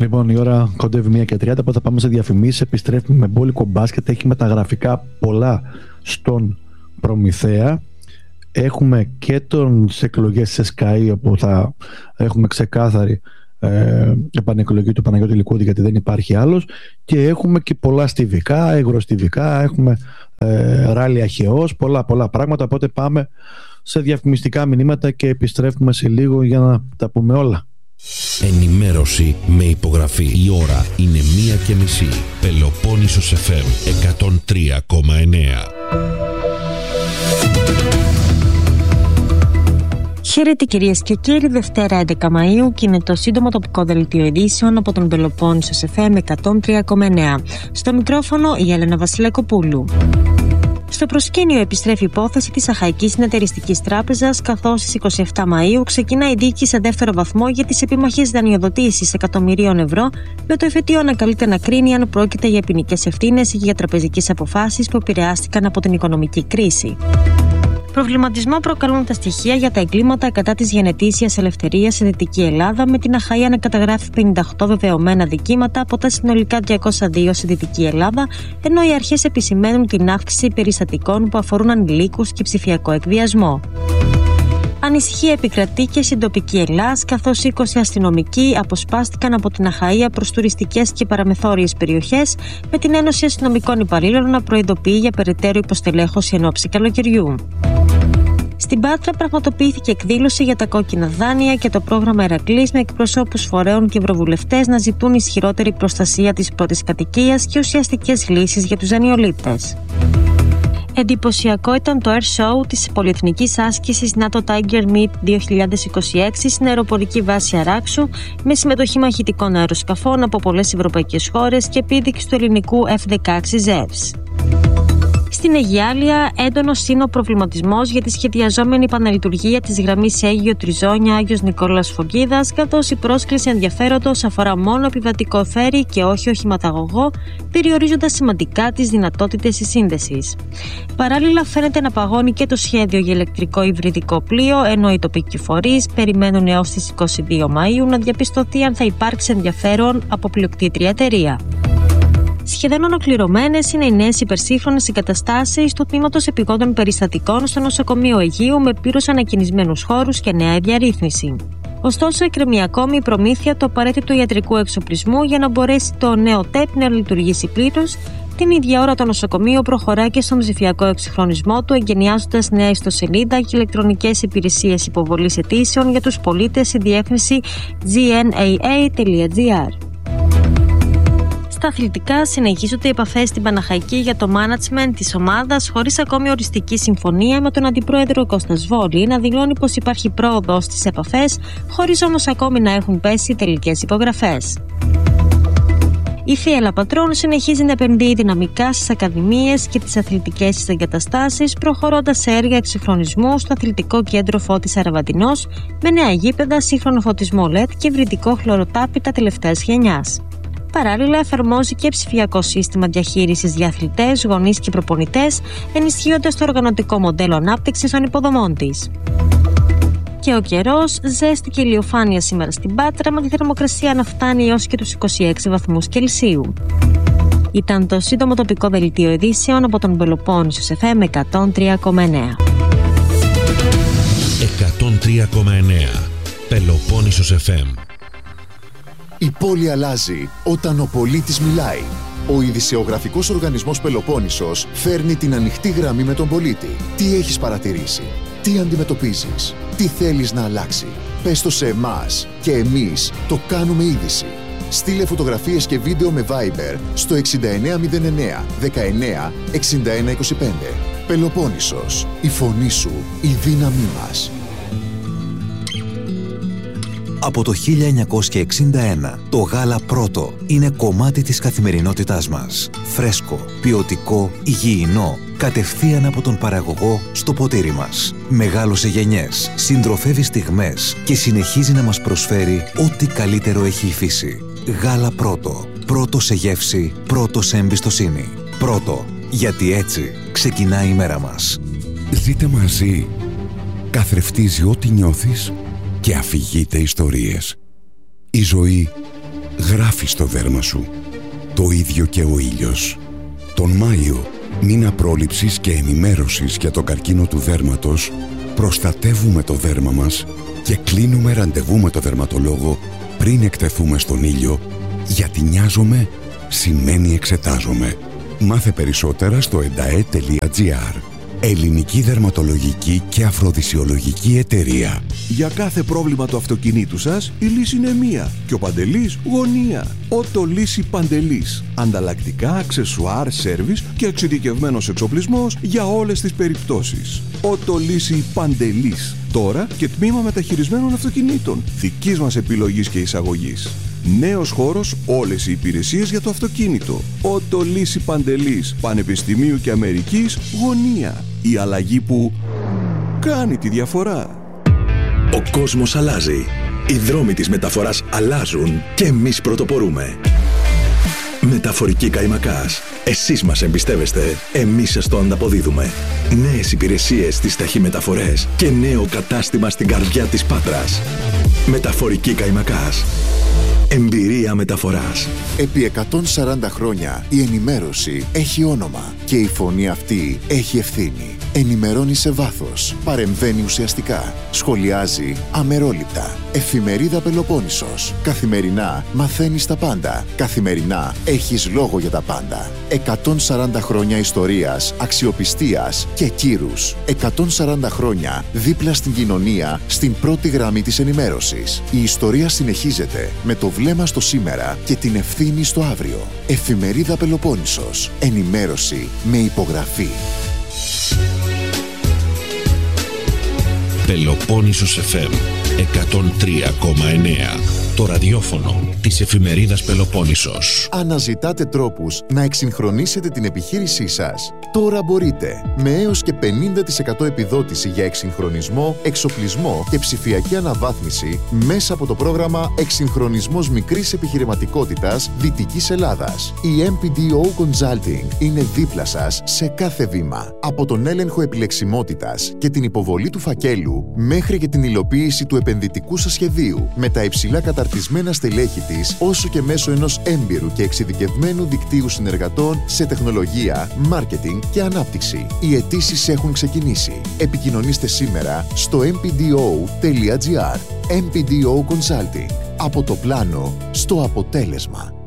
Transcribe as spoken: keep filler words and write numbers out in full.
Λοιπόν, η ώρα κοντεύει μία και τριάντα, οπότε θα πάμε σε διαφημίσεις. Επιστρέφουμε με μπόλικο μπάσκετ. Έχει μεταγραφικά πολλά στον Προμηθέα. Έχουμε και τις εκλογές της ΣΚΑΗ, όπου θα έχουμε ξεκάθαρη ε, επανεκλογή του Παναγιώτη Λικούδη, γιατί δεν υπάρχει άλλος. Και έχουμε και πολλά στιβικά, εγγροστιβικά, έχουμε ε, ράλι αχαιός, πολλά πολλά πράγματα. Οπότε πάμε σε διαφημιστικά μηνύματα και επιστρέφουμε σε λίγο για να τα πούμε όλα. Ενημέρωση με υπογραφή. Η ώρα είναι μία και μισή. Πελοπόννησος εφ εμ εκατόν τρία κόμμα εννέα. Χαίρετε κυρίες και κύριοι, Δευτέρα έντεκα Μαΐου και είναι το σύντομο τοπικό δελτίο ειδήσεων από τον Πελοπόννησος εφ εμ εκατόν τρία κόμμα εννέα. Στο μικρόφωνο η Έλενα Βασιλακοπούλου. Στο προσκήνιο επιστρέφει η υπόθεση της Αχαϊκής Συνεταιριστικής Τράπεζας, καθώς στις είκοσι επτά Μαΐου ξεκινά η δίκη σε δεύτερο βαθμό για τις επίμαχες δανειοδοτήσεις εκατομμυρίων ευρώ, με το εφετείο να καλείται να κρίνει αν πρόκειται για ποινικές ευθύνες ή για τραπεζικές αποφάσεις που επηρεάστηκαν από την οικονομική κρίση. Προβληματισμό προκαλούν τα στοιχεία για τα εγκλήματα κατά της γενετήσιας ελευθερίας στη Δυτική Ελλάδα, με την Αχαΐα να καταγράφει πενήντα οκτώ βεβαιωμένα δικήματα από τα συνολικά διακόσια δύο στη Δυτική Ελλάδα, ενώ οι αρχές επισημαίνουν την αύξηση περιστατικών που αφορούν ανηλίκους και ψηφιακό εκβιασμό. Ανησυχία επικρατεί και στην τοπική Ελλάς, καθώς είκοσι αστυνομικοί αποσπάστηκαν από την Αχαΐα προς τουριστικές και παραμεθόριες περιοχές, με την Ένωση Αστυνομικών Υπαλλήλων να προειδοποιεί για περαιτέρω υποστελέχωση εν ώψη καλοκαιριού. Στην Πάτρα πραγματοποιήθηκε εκδήλωση για τα κόκκινα δάνεια και το πρόγραμμα Ηρακλής, με εκπροσώπους φορέων και ευρωβουλευτές να ζητούν ισχυρότερη προστασία της πρώτης κατοικίας και ουσιαστικές λύσεις για τους δανειολήπτες. Εντυπωσιακό ήταν το air show της πολυεθνικής άσκησης NATO Tiger Meet δύο χιλιάδες είκοσι έξι στην αεροπορική βάση Αράξου, με συμμετοχή μαχητικών αεροσκαφών από πολλές ευρωπαϊκές χώρες και επίδειξη του ελληνικού εφ δεκαέξι Ζεύς. Στην Αιγιάλεια, έντονος είναι ο προβληματισμός για τη σχεδιαζόμενη επαναλειτουργία της γραμμής Αίγιο Τριζόνια Άγιος Νικόλαος Φωκίδας, καθώς η πρόσκληση ενδιαφέροντος αφορά μόνο επιβατικό φέρι και όχι οχηματαγωγό, περιορίζοντας σημαντικά τις δυνατότητες της σύνδεσης. Παράλληλα, φαίνεται να παγώνει και το σχέδιο για ηλεκτρικό υβριδικό πλοίο, ενώ οι τοπικοί φορείς περιμένουν έως τις είκοσι δύο Μαΐου να διαπιστωθεί αν θα υπάρξει ενδιαφέρον από πλειοκτήτρια εταιρεία. Σχεδόν ολοκληρωμένες είναι οι νέες υπερσύγχρονες εγκαταστάσεις του τμήματος επιγόντων περιστατικών στο νοσοκομείο Αιγείου, με πλήρως ανακαινισμένους χώρους και νέα διαρρύθμιση. Ωστόσο, εκκρεμεί ακόμη η προμήθεια του απαραίτητου ιατρικού εξοπλισμού για να μπορέσει το νέο ΤΕΠ να λειτουργήσει πλήρως. Την ίδια ώρα το νοσοκομείο προχωρά και στον ψηφιακό εξυγχρονισμό του, εγκαινιάζοντας νέα ιστοσελίδα και ηλεκτρονικές υπηρεσίες υποβολής αιτήσεων για τους πολίτες στη διεύθυνση τζι εν έι έι τελεία τζι άρ. Στα αθλητικά, συνεχίζονται οι επαφές στην Παναχαϊκή για το management της ομάδας, χωρίς ακόμη οριστική συμφωνία, με τον αντιπρόεδρο Κώστα Σβόλη να δηλώνει πως υπάρχει πρόοδος στις επαφές, χωρίς όμως ακόμη να έχουν πέσει τελικές υπογραφές. Η Φιέλα Πατρών συνεχίζει να επενδύει δυναμικά στις ακαδημίες και τις αθλητικές της εγκαταστάσεις, προχωρώντας σε έργα εξυγχρονισμού στο αθλητικό κέντρο Φώτης Αραβαντινός, με νέα γήπεδα, σύγχρονο φωτισμό ελ ι ντι και υβριδικό χλωροτάπητα τελευταίας γενιάς. Παράλληλα, εφαρμόζει και ψηφιακό σύστημα διαχείρισης για αθλητές, γονείς και προπονητές, ενισχύοντας το οργανωτικό μοντέλο ανάπτυξης των υποδομών της. Και ο καιρός, ζέστη και ηλιοφάνεια σήμερα στην Πάτρα, με τη θερμοκρασία να φτάνει έως και τους είκοσι έξι βαθμούς Κελσίου. Ήταν το σύντομο τοπικό δελτίο ειδήσεων από τον Πελοπόννησος εφ εμ εκατόν τρία κόμμα εννέα. εκατόν τρία κόμμα εννέα Πελοπόννησος εφ εμ. Η πόλη αλλάζει όταν ο πολίτης μιλάει. Ο ειδησεογραφικός οργανισμός Πελοπόννησος φέρνει την ανοιχτή γραμμή με τον πολίτη. Τι έχεις παρατηρήσει, τι αντιμετωπίζεις, τι θέλεις να αλλάξει. Πες το σε εμάς και εμείς το κάνουμε είδηση. Στείλε φωτογραφίες και βίντεο με Viber στο εξήντα εννέα μηδέν εννέα δεκαεννέα εξήντα ένα είκοσι πέντε. Πελοπόννησος, η φωνή σου, η δύναμή μας. Από το χίλια εννιακόσια εξήντα ένα, το γάλα πρώτο είναι κομμάτι της καθημερινότητάς μας. Φρέσκο, ποιοτικό, υγιεινό, κατευθείαν από τον παραγωγό στο ποτήρι μας. Μεγάλωσε γενιές, συντροφεύει στιγμές και συνεχίζει να μας προσφέρει ό,τι καλύτερο έχει η φύση. Γάλα πρώτο. Πρώτο σε γεύση, πρώτο σε εμπιστοσύνη. Πρώτο, γιατί έτσι ξεκινάει η μέρα μας. Ζείτε μαζί. Καθρεφτίζει ό,τι νιώθεις και αφηγείται ιστορίες. Η ζωή γράφει στο δέρμα σου. Το ίδιο και ο ήλιος. Τον Μάιο, μήνα πρόληψης και ενημέρωσης για το καρκίνο του δέρματος, προστατεύουμε το δέρμα μας και κλείνουμε ραντεβού με το δερματολόγο πριν εκτεθούμε στον ήλιο, γιατί νοιάζομαι σημαίνει εξετάζομαι. Μάθε περισσότερα στο εντα-ε τελεία τζι άρ. Ελληνική Δερματολογική και Αφροδισιολογική Εταιρεία. Για κάθε πρόβλημα του αυτοκινήτου σας, η λύση είναι μία. Και ο Παντελής γωνία. Ότο Λύση Παντελής. Ανταλλακτικά, αξεσουάρ, σέρβις και εξειδικευμένος εξοπλισμός για όλες τις περιπτώσεις. Ότο Λύση Παντελής. Τώρα και τμήμα μεταχειρισμένων αυτοκινήτων. Δικής μας επιλογής και εισαγωγής. Νέος χώρος, όλες οι υπηρεσίες για το αυτοκίνητο. Ότο Λύση Παντελής, Πανεπιστημίου και Αμερικής, γωνία. Η αλλαγή που κάνει τη διαφορά. Ο κόσμος αλλάζει. Οι δρόμοι της μεταφοράς αλλάζουν και εμείς πρωτοπορούμε. Μεταφορική Καϊμακάς. Εσείς μας εμπιστεύεστε, εμείς σας το ανταποδίδουμε. Νέες υπηρεσίες στις ταχυμεταφορές και νέο κατάστημα στην καρδιά της Πάτρας. Μεταφορική Καϊμακάς. Εμπειρία μεταφοράς. Επί εκατόν σαράντα χρόνια η ενημέρωση έχει όνομα και η φωνή αυτή έχει ευθύνη. Ενημερώνει σε βάθος, παρεμβαίνει ουσιαστικά, σχολιάζει αμερόληπτα. Εφημερίδα Πελοπόννησος. Καθημερινά μαθαίνεις τα πάντα. Καθημερινά έχεις λόγο για τα πάντα. εκατόν σαράντα χρόνια ιστορίας, αξιοπιστίας και κύρους. εκατόν σαράντα χρόνια δίπλα στην κοινωνία, στην πρώτη γραμμή της ενημέρωσης. Η ιστορία συνεχίζεται με το βλέμμα στο σήμερα και την ευθύνη στο αύριο. Εφημερίδα Πελοπόννησος. Ενημέρωση με υπογραφή. Πελοπόννησος εφ εμ εκατόν τρία κόμμα εννέα. Το ραδιόφωνο της εφημερίδας Πελοπόννησος. Αναζητάτε τρόπους να εξυγχρονίσετε την επιχείρησή σας? Τώρα μπορείτε. Με έως και πενήντα τοις εκατό επιδότηση για εξυγχρονισμό, εξοπλισμό και ψηφιακή αναβάθμιση μέσα από το πρόγραμμα Εξυγχρονισμός Μικρής Επιχειρηματικότητας Δυτικής Ελλάδας. Η εμ πι ντι ο Consulting είναι δίπλα σας σε κάθε βήμα. Από τον έλεγχο επιλεξιμότητας και την υποβολή του φακέλου μέχρι και την υλοποίηση του επενδυτικού σας σχεδίου, με τα υψηλά καταρτισμένα στελέχη της, όσο και μέσω ενός έμπειρου και εξειδικευμένου δικτύου συνεργατών σε τεχνολογία, μάρκετινγκ και ανάπτυξη. Οι αιτήσεις έχουν ξεκινήσει. Επικοινωνήστε σήμερα στο εμ πι ντι ο τελεία τζι άρ. εμ πι ντι ο Consulting. Από το πλάνο στο αποτέλεσμα.